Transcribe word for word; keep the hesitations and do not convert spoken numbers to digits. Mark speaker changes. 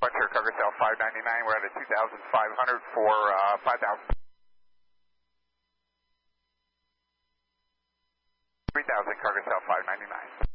Speaker 1: Departure cargo cell five ninety-nine, we're at a two thousand five hundred for uh, five thousand. three thousand cargo cell five ninety-nine.